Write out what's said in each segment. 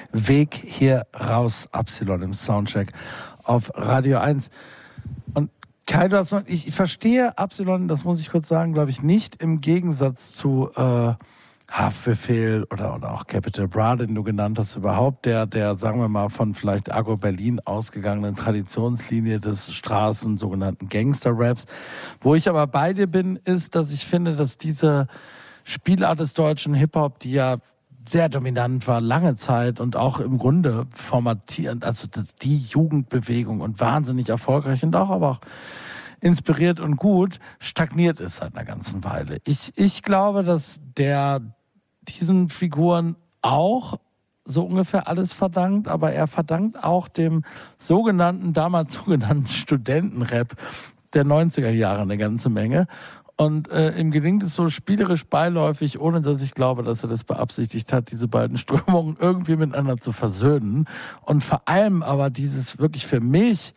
Weg hier raus, Absilon im Soundcheck auf Radio 1. Und Kai, ich verstehe Absilon, das muss ich kurz sagen, glaube ich, nicht im Gegensatz zu Haftbefehl oder auch Capital Bra, den du genannt hast, überhaupt der, sagen wir mal, von vielleicht Agro Berlin ausgegangenen Traditionslinie des sogenannten Gangster-Raps. Wo ich aber bei dir bin, ist, dass ich finde, dass diese Spielart des deutschen Hip-Hop, die ja sehr dominant war, lange Zeit und auch im Grunde formatierend, also die Jugendbewegung und wahnsinnig erfolgreich und aber auch inspiriert und gut, stagniert ist seit einer ganzen Weile. Ich glaube, dass diesen Figuren auch so ungefähr alles verdankt, aber er verdankt auch dem damals sogenannten Studentenrap der 90er Jahre eine ganze Menge. Und ihm gelingt es so spielerisch beiläufig, ohne dass ich glaube, dass er das beabsichtigt hat, diese beiden Strömungen irgendwie miteinander zu versöhnen. Und vor allem aber dieses wirklich für mich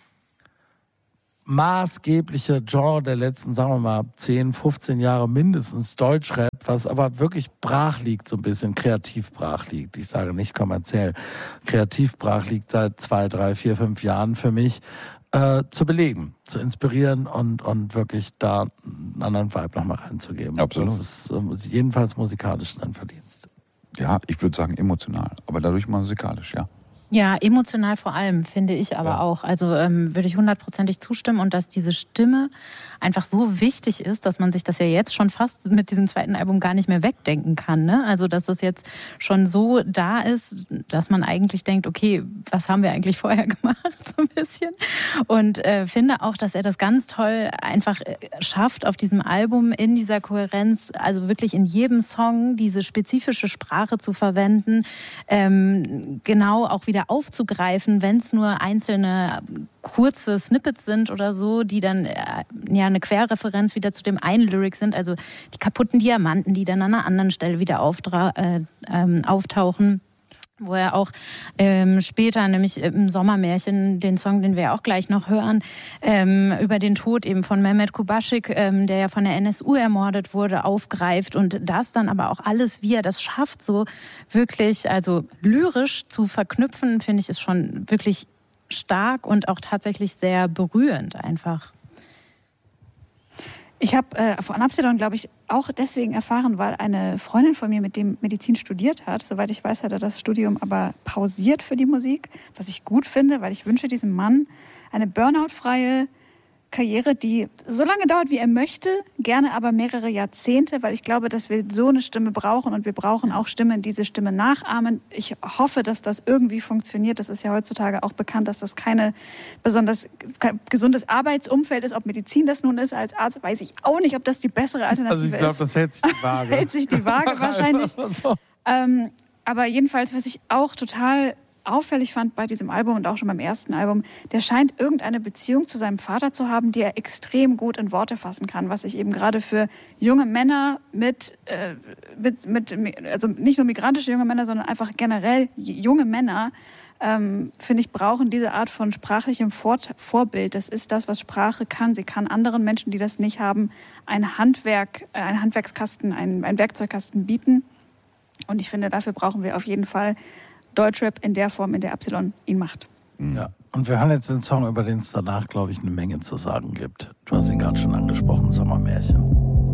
maßgebliche Genre der letzten, sagen wir mal, 10, 15 Jahre mindestens, Deutschrap, was aber wirklich brach liegt, so ein bisschen kreativ brach liegt. Ich sage nicht kommerziell. Kreativ brach liegt seit 2, 3, 4, 5 Jahren für mich, zu beleben, zu inspirieren und wirklich da einen anderen Vibe nochmal reinzugeben. Absolut. Das ist jedenfalls musikalisch sein Verdienst. Ja, ich würde sagen emotional, aber dadurch musikalisch, ja. Ja, emotional vor allem, finde ich aber auch. Also würde ich 100%ig zustimmen und dass diese Stimme einfach so wichtig ist, dass man sich das ja jetzt schon fast mit diesem zweiten Album gar nicht mehr wegdenken kann. Ne? Also dass es jetzt schon so da ist, dass man eigentlich denkt, okay, was haben wir eigentlich vorher gemacht, so ein bisschen. Und finde auch, dass er das ganz toll einfach schafft, auf diesem Album in dieser Kohärenz, also wirklich in jedem Song diese spezifische Sprache zu verwenden, genau auch wieder aufzugreifen, wenn es nur einzelne kurze Snippets sind oder so, die dann eine Querreferenz wieder zu dem einen Lyric sind, also die kaputten Diamanten, die dann an einer anderen Stelle wieder auftauchen. Wo er auch später, nämlich im Sommermärchen, den Song, den wir auch gleich noch hören, über den Tod eben von Mehmet Kubaschik, der ja von der NSU ermordet wurde, aufgreift und das dann aber auch alles, wie er das schafft, so wirklich, also lyrisch zu verknüpfen, finde ich, ist schon wirklich stark und auch tatsächlich sehr berührend einfach. Ich habe von Absilon, glaube ich, auch deswegen erfahren, weil eine Freundin von mir mit dem Medizin studiert hat. Soweit ich weiß, hat er das Studium aber pausiert für die Musik, was ich gut finde, weil ich wünsche diesem Mann eine burnout-freie Karriere, die so lange dauert, wie er möchte, gerne aber mehrere Jahrzehnte, weil ich glaube, dass wir so eine Stimme brauchen und wir brauchen auch Stimmen, die diese Stimme nachahmen. Ich hoffe, dass das irgendwie funktioniert. Das ist ja heutzutage auch bekannt, dass das kein gesundes Arbeitsumfeld ist. Ob Medizin das nun ist, als Arzt, weiß ich auch nicht, ob das die bessere Alternative ist. Also ich glaube, das hält sich die Waage. Hält sich die Waage wahrscheinlich. Aber jedenfalls, was ich auch total auffällig fand bei diesem Album und auch schon beim ersten Album, der scheint irgendeine Beziehung zu seinem Vater zu haben, die er extrem gut in Worte fassen kann, was ich eben gerade für junge Männer also nicht nur migrantische junge Männer, sondern einfach generell junge Männer, finde ich, brauchen diese Art von sprachlichem Vorbild. Das ist das, was Sprache kann. Sie kann anderen Menschen, die das nicht haben, ein Handwerkskasten, ein Werkzeugkasten bieten. Und ich finde, dafür brauchen wir auf jeden Fall Deutschrap in der Form, in der Absilon ihn macht. Ja, und wir hören jetzt den Song, über den es danach, glaube ich, eine Menge zu sagen gibt. Du hast ihn gerade schon angesprochen, Sommermärchen.